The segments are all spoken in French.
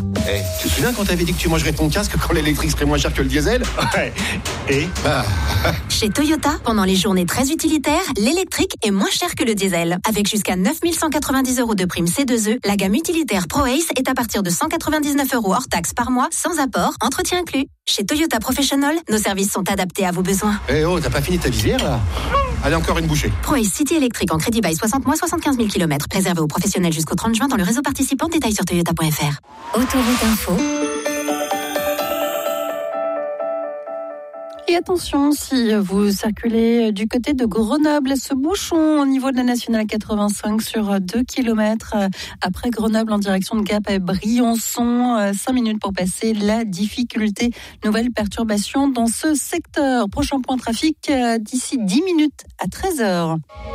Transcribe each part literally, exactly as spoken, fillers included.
Eh, tu te souviens quand t'avais dit que tu mangerais ton casque quand l'électrique serait moins cher que le diesel? Ouais. Et bah. Chez Toyota, pendant les journées très utilitaires, l'électrique est moins cher que le diesel. Avec jusqu'à neuf mille cent quatre-vingt-dix euros de prime C deux E, la gamme utilitaire ProAce est à partir de cent quatre-vingt-dix-neuf euros hors taxe par mois, sans apport, entretien inclus. Chez Toyota Professional, nos services sont adaptés à vos besoins. Eh oh, t'as pas fini ta visière là? Allez, encore une bouchée. ProAce City électrique en crédit bail soixante mois, soixante-quinze mille kilomètres. Réservé aux professionnels jusqu'au trente juin dans le réseau participant. Détails sur toyota point f r. Autoroute Info. Et attention, si vous circulez du côté de Grenoble, ce bouchon au niveau de la nationale quatre-vingt-cinq sur deux kilomètres après Grenoble en direction de Gap à Briançon, cinq minutes pour passer la difficulté. Nouvelle perturbation dans ce secteur. Prochain point trafic d'ici dix minutes à treize heures.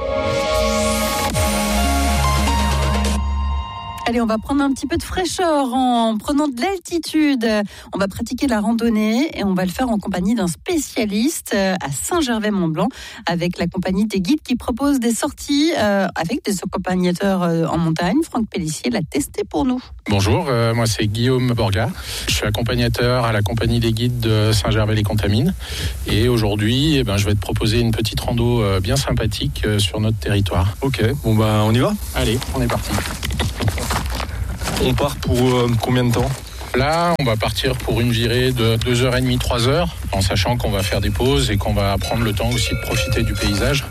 Allez, on va prendre un petit peu de fraîcheur en prenant de l'altitude. On va pratiquer la randonnée et on va le faire en compagnie d'un spécialiste à Saint-Gervais-Mont-Blanc avec la compagnie des guides qui propose des sorties euh, avec des accompagnateurs euh, en montagne. Franck Pellissier l'a testé pour nous. Bonjour, euh, moi c'est Guillaume Borga. Je suis accompagnateur à la compagnie des guides de Saint-Gervais-les-Contamines. Et aujourd'hui, eh ben, je vais te proposer une petite rando euh, bien sympathique euh, sur notre territoire. ok, bon bah on y va. Allez, on est parti. On part pour euh, combien de temps? Là, on va partir pour une virée de deux heures trente, trois heures, en sachant qu'on va faire des pauses et qu'on va prendre le temps aussi de profiter du paysage.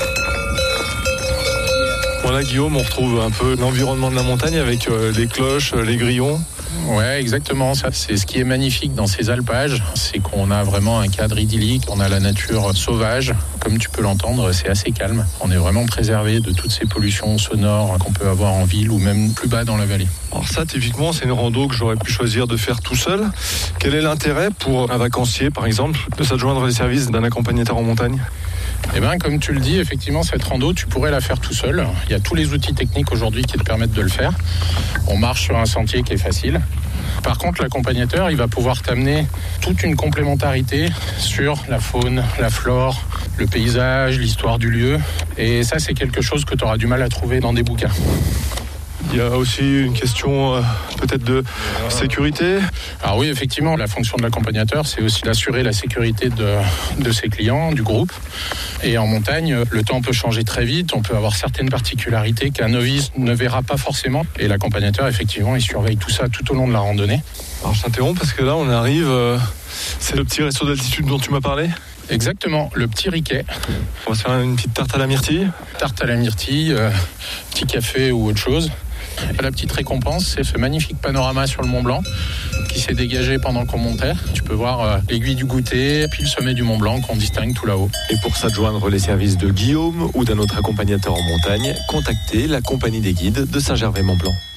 Voilà Guillaume, on retrouve un peu l'environnement de la montagne avec euh, les cloches, euh, les grillons. Ouais, exactement. Ça, c'est ce qui est magnifique dans ces alpages, c'est qu'on a vraiment un cadre idyllique, on a la nature sauvage. Comme tu peux l'entendre, c'est assez calme. On est vraiment préservé de toutes ces pollutions sonores qu'on peut avoir en ville ou même plus bas dans la vallée. Alors ça, typiquement, c'est une rando que j'aurais pu choisir de faire tout seul. Quel est l'intérêt pour un vacancier, par exemple, de s'adjoindre les services d'un accompagnateur en montagne? Eh bien, comme tu le dis, effectivement, cette rando, tu pourrais la faire tout seul. Il y a tous les outils techniques aujourd'hui qui te permettent de le faire. On marche sur un sentier qui est facile. Par contre, l'accompagnateur, il va pouvoir t'amener toute une complémentarité sur la faune, la flore, le paysage, l'histoire du lieu. Et ça, c'est quelque chose que tu auras du mal à trouver dans des bouquins. Il y a aussi une question euh, peut-être de sécurité. Alors oui, effectivement, la fonction de l'accompagnateur, c'est aussi d'assurer la sécurité de, de ses clients, du groupe. Et en montagne, le temps peut changer très vite. On peut avoir certaines particularités qu'un novice ne verra pas forcément. Et l'accompagnateur, effectivement, il surveille tout ça tout au long de la randonnée. Alors je t'interromps parce que là, on arrive... Euh, c'est le petit resto d'altitude dont tu m'as parlé? Exactement, le petit Riquet. On va se faire une petite tarte à la myrtille. Tarte à la myrtille, euh, petit café ou autre chose. La petite récompense, c'est ce magnifique panorama sur le Mont Blanc qui s'est dégagé pendant qu'on montait. Tu peux voir euh, l'aiguille du goûter, puis le sommet du Mont Blanc qu'on distingue tout là-haut. Et pour s'adjoindre les services de Guillaume ou d'un autre accompagnateur en montagne, contactez la compagnie des guides de Saint-Gervais-Mont-Blanc.